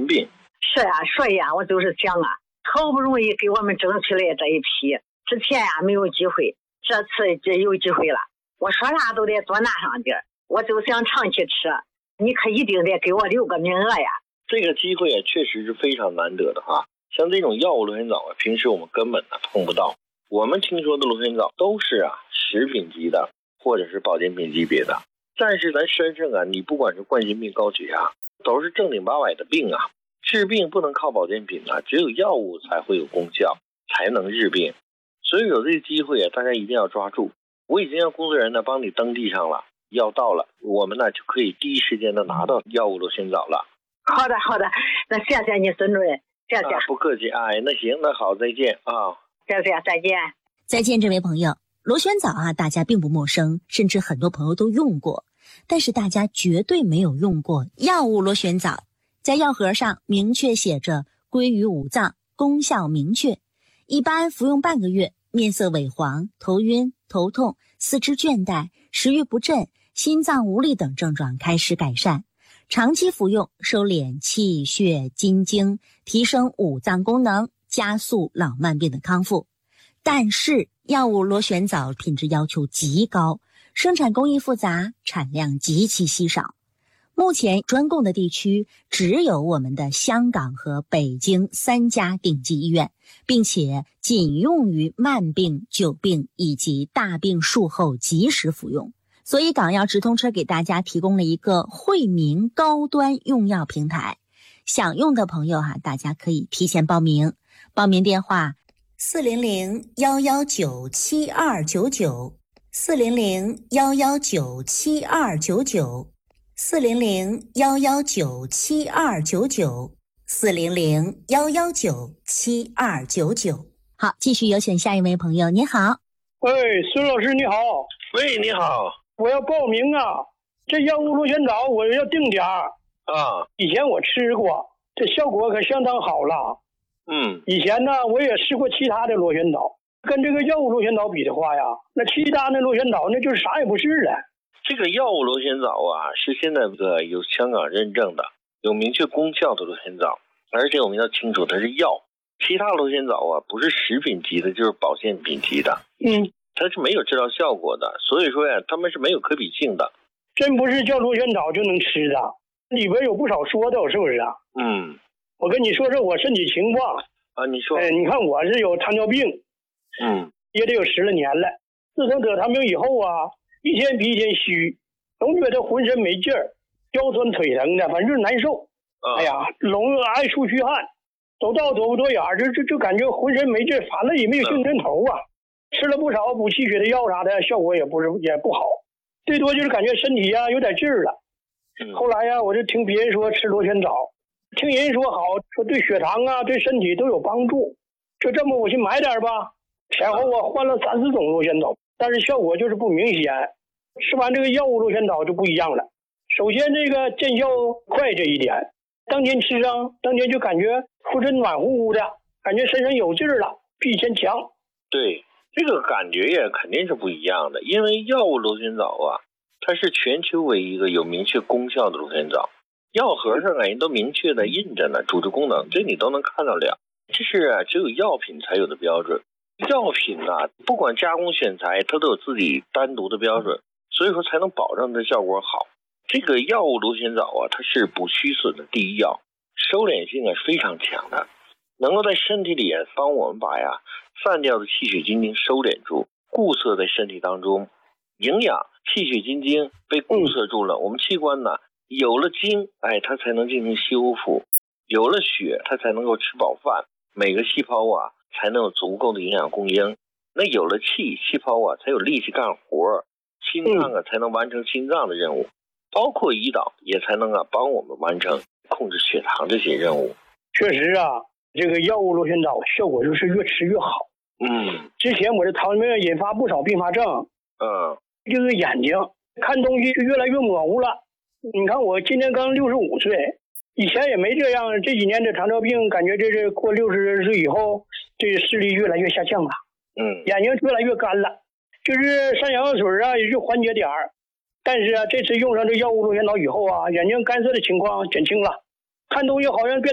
心病。 是啊，所以啊，我就是想啊，好不容易给我们争取来这一批，之前啊没有机会，这次有机会了，我说啥都得多拿上点，我就想长期吃，你可一定得给我留个名额呀。 这个机会确实是非常难得的哈。像这种药物螺旋藻啊，平时我们根本碰不到。我们听说的螺旋藻都是食品级的或者是保健品级别的。但是咱身上你不管是冠心病、高血压，都是正经八百的病啊。治病不能靠保健品只有药物才会有功效，才能治病。所以有这个机会大家一定要抓住。我已经让工作人员帮你登记上了，药到了，我们就可以第一时间的拿到药物螺旋藻了。 好的，那谢谢你，孙主任，谢谢。 不客气。那行，那好，再见啊。 谢谢，再见。 再见，这位朋友。螺旋藻大家并不陌生，甚至很多朋友都用过，但是大家绝对没有用过药物螺旋藻。在药盒上明确写着归于五脏，功效明确，一般服用半个月，面色萎黄、头晕、头痛、四肢倦怠、食欲不振、心脏无力等症状开始改善。长期服用，收敛气血津经，提升五脏功能，加速老慢病的康复。但是药物螺旋藻品质要求极高，生产工艺复杂，产量极其稀少。目前专供的地区只有我们的香港和北京3家顶级医院，并且仅用于慢病、久病以及大病术后及时服用。所以港药直通车给大家提供了一个惠民高端用药平台，想用的朋友大家可以提前报名。报名电话400-119-7299 400-119-7299 400-119-7299 400-119-7299。好，继续有请下一位朋友。你好。 喂，孙老师你好。 喂，你好。 我要报名这药物螺旋藻我要定点以前我吃过，这效果可相当好了。以前我也试过其他的螺旋藻，跟这个药物螺旋藻比的话那其他的螺旋藻那就是啥也不是了。 这个药物螺旋藻是现在有香港认证的，有明确功效的螺旋藻，而且我们要清楚它是药。其他螺旋藻不是食品级的，就是保健品级的。它是没有治疗效果的，所以说它们是没有可比性的。 真不是叫螺旋藻就能吃的，里边有不少说的，是不是我跟你说说我身体情况你说。 你看我是有糖尿病，也得有10来年了。自从得糖尿病以后一天比一天虚，总觉得浑身没劲儿，腰酸腿疼的，反正就是难受。总爱出虚汗，走道走不多远就感觉浑身没劲儿，反了也没有精神头吃了不少补气血的药啥的，效果也不好，最多就是感觉身体有点劲儿了。后来我就听别人说吃螺旋藻，听人说好，说对血糖对身体都有帮助，就这么我去买点吧。前后我换了3、4种螺旋藻，但是效果就是不明显。吃完这个药物螺旋藻就不一样了。首先这个见效快这一点，当天吃上，当天就感觉浑身暖乎乎的，感觉身上有劲儿了，比以前强。 对，这个感觉也肯定是不一样的，因为药物螺旋藻它是全球唯一一个有明确功效的螺旋藻。药盒上人都明确的印着呢，主治功能这你都能看到了。这是只有药品才有的标准。药品不管加工选材，它都有自己单独的标准，所以说才能保证它效果好。这个药物螺旋藻它是补虚损的第一药，收敛性是非常强的，能够在身体里帮我们把散掉的气血津经收敛住，固摄在身体当中。营养气血津经被固摄住了，我们器官有了精，它才能进行修复，有了血，它才能够吃饱饭，每个细胞才能有足够的营养供应。那有了气，细胞才有力气干活，心脏才能完成心脏的任务，包括胰岛也才能帮我们完成控制血糖这些任务。 确实这个药物螺旋藻效果就是越吃越好。之前我的糖尿病引发不少并发症。就是眼睛看东西就越来越模糊了。你看我今年刚65岁，以前也没这样，这几年的糖尿病感觉这是过60岁以后，这视力越来越下降了。眼睛越来越干了，就是上眼药水也就缓解点儿。但是这次用上这药物螺旋藻以后眼睛干涩的情况减轻了，看东西好像变